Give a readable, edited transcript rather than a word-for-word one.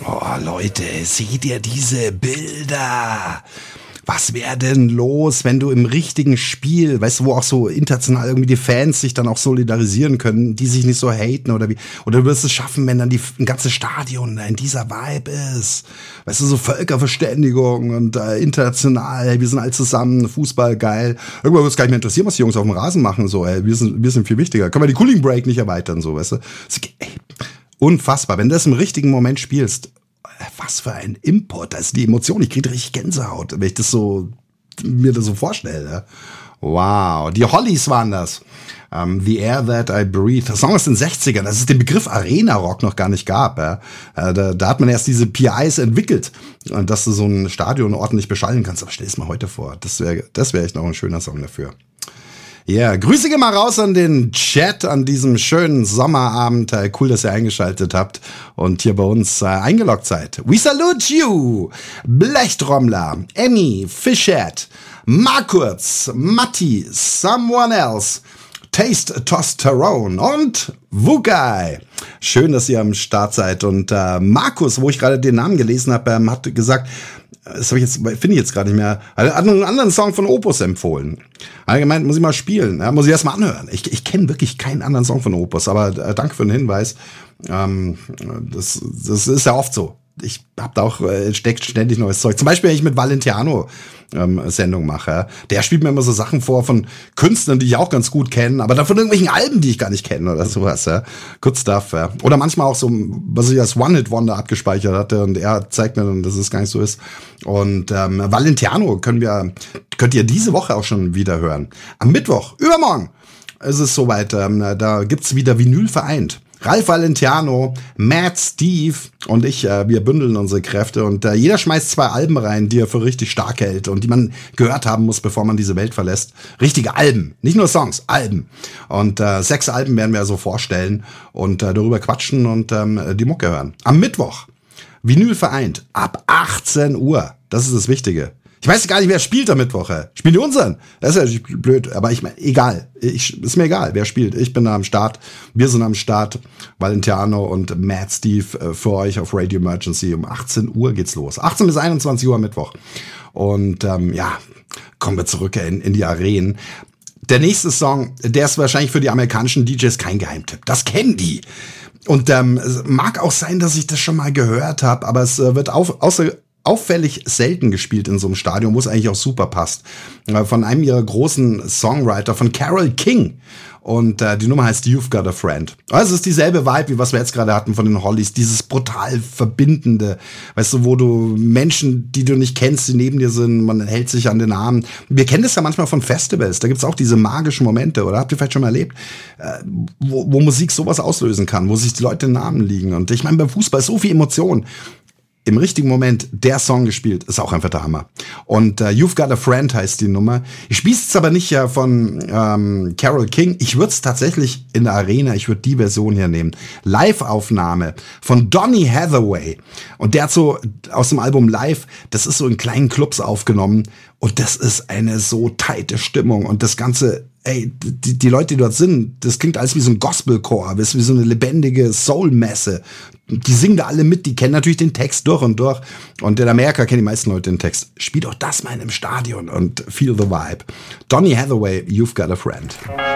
Oh, Leute, seht ihr diese Bilder? Was wäre denn los, wenn du im richtigen Spiel, weißt du, wo auch so international irgendwie die Fans sich dann auch solidarisieren können, die sich nicht so haten oder wie, oder du wirst es schaffen, wenn dann ein ganzes Stadion in dieser Vibe ist. Weißt du, so Völkerverständigung und international, wir sind alle zusammen, Fußball, geil. Irgendwann wird es gar nicht mehr interessieren, was die Jungs auf dem Rasen machen, so, ey, wir sind viel wichtiger. Können wir die Cooling Break nicht erweitern, so, weißt du? Ey, unfassbar, wenn du das im richtigen Moment spielst. Was für ein Input, das ist die Emotion. Ich kriege richtig Gänsehaut, wenn ich mir das so vorstelle. Wow, die Hollies waren das. The Air That I Breathe. Das Song aus den 60ern, dass es den Begriff Arena-Rock noch gar nicht gab. Ja. Da hat man erst diese PIs entwickelt, dass du so ein Stadion ordentlich beschallen kannst. Aber stell es mal heute vor. Das wäre echt noch ein schöner Song dafür. Ja, yeah. Grüße gehen mal raus an den Chat an diesem schönen Sommerabend. Cool, dass ihr eingeschaltet habt und hier bei uns eingeloggt seid. We salute you! Blechtrommler, Emmy, Fischert, Markurz, Matti, Someone Else, Taste Testosterone und Wukai. Schön, dass ihr am Start seid. Und Markus, wo ich gerade den Namen gelesen habe, hat gesagt, das finde ich jetzt gerade nicht mehr. Er hat einen anderen Song von Opus empfohlen. Allgemein muss ich mal spielen, muss ich erst mal anhören. Ich kenne wirklich keinen anderen Song von Opus, aber danke für den Hinweis. Das ist ja oft so. Ich habe da auch steckt ständig neues Zeug. Zum Beispiel, wenn ich mit Valentiano Sendung mache. Der spielt mir immer so Sachen vor von Künstlern, die ich auch ganz gut kenne, aber dann von irgendwelchen Alben, die ich gar nicht kenne oder sowas. Ja. Good stuff. Ja. Oder manchmal auch so, was ich als One-Hit-Wonder abgespeichert hatte und er zeigt mir dann, dass es gar nicht so ist. Und Valentiano könnt ihr diese Woche auch schon wieder hören. Am Mittwoch, übermorgen, ist es soweit. Da gibt's wieder Vinyl vereint. Ralf Valentiano, Matt, Steve und ich, wir bündeln unsere Kräfte und jeder schmeißt 2 Alben rein, die er für richtig stark hält und die man gehört haben muss, bevor man diese Welt verlässt. Richtige Alben, nicht nur Songs, Alben. Und 6 Alben werden wir so vorstellen und darüber quatschen und die Mucke hören. Am Mittwoch, Vinyl vereint, ab 18 Uhr. Das ist das Wichtige. Ich weiß gar nicht, wer spielt am Mittwoch. Spielen die unseren? Das ist ja blöd, aber egal. Ist mir egal, wer spielt. Ich bin da am Start. Wir sind am Start. Valentiano und Mad Steve für euch auf Radio Emergency. Um 18 Uhr geht's los. 18 bis 21 Uhr am Mittwoch. Und kommen wir zurück in die Arenen. Der nächste Song, der ist wahrscheinlich für die amerikanischen DJs kein Geheimtipp. Das kennen die. Und mag auch sein, dass ich das schon mal gehört habe, aber es wird auffällig selten gespielt in so einem Stadion, wo es eigentlich auch super passt. Von einem ihrer großen Songwriter, von Carole King. Und die Nummer heißt You've Got a Friend. Also es ist dieselbe Vibe, wie was wir jetzt gerade hatten von den Hollies. Dieses brutal Verbindende. Weißt du, wo du Menschen, die du nicht kennst, die neben dir sind, man hält sich an den Armen. Wir kennen das ja manchmal von Festivals. Da gibt's auch diese magischen Momente, oder? Habt ihr vielleicht schon mal erlebt? Wo Musik sowas auslösen kann, wo sich die Leute in den Armen liegen. Und ich meine, beim Fußball ist so viel Emotion. Im richtigen Moment der Song gespielt, ist auch einfach der Hammer. Und You've Got a Friend heißt die Nummer. Ich spiele es aber nicht von Carole King. Ich würde es tatsächlich in der Arena, ich würde die Version hier nehmen. Live-Aufnahme von Donny Hathaway. Und der hat so aus dem Album Live, das ist so in kleinen Clubs aufgenommen. Und das ist eine so tighte Stimmung. Und das Ganze, die Leute, die dort sind, das klingt alles wie so ein Gospelchor, wie so eine lebendige Soul-Messe. Die singen da alle mit, die kennen natürlich den Text durch und durch. Und in Amerika kennen die meisten Leute den Text. Spielt auch das mal in einem Stadion und feel the vibe. Donny Hathaway, You've Got a Friend.